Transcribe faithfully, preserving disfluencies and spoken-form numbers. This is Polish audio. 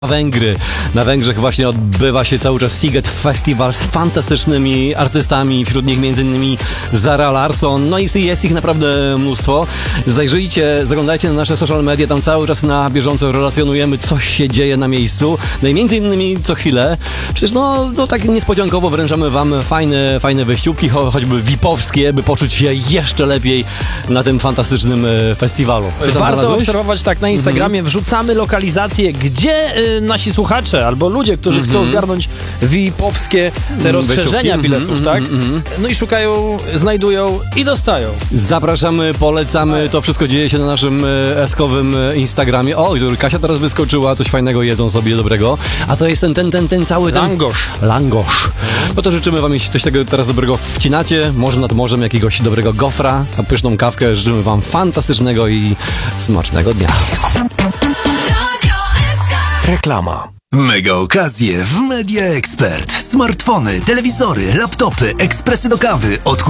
Węgry. Na Węgrzech właśnie odbywa się cały czas Sziget Festival z fantastycznymi artystami, wśród nich m.in. Zara Larsson, no i jest ich naprawdę mnóstwo. Zajrzyjcie, zaglądajcie na nasze social media, tam cały czas na bieżąco relacjonujemy, co się dzieje na miejscu. No i między innymi co chwilę, przecież no, no tak niespodziankowo wręczamy wam fajne, fajne wyściółki, cho choćby vipowskie, by poczuć się jeszcze lepiej na tym fantastycznym festiwalu. Warto znalazłeś? obserwować tak na Instagramie, mhm. wrzucamy lokalizacje, gdzie y, nasi słuchacze albo ludzie, którzy mm -hmm. chcą zgarnąć vipowskie te rozszerzenia mm -hmm. biletów, mm -hmm. tak? Mm -hmm. No i szukają, znajdują i dostają. Zapraszamy, polecamy, to wszystko dzieje się na naszym eskowym Instagramie. O, Kasia teraz wyskoczyła, coś fajnego jedzą sobie dobrego, a to jest ten, ten, ten, ten cały... Ten... Langosz. Langosz. No to życzymy wam, jeśli coś tego teraz dobrego wcinacie, może nad morzem jakiegoś dobrego gofra, a pyszną kawkę, życzymy wam fantastycznego i smacznego dnia. Reklama. Mega okazje w Media Expert. Smartfony, telewizory, laptopy, ekspresy do kawy od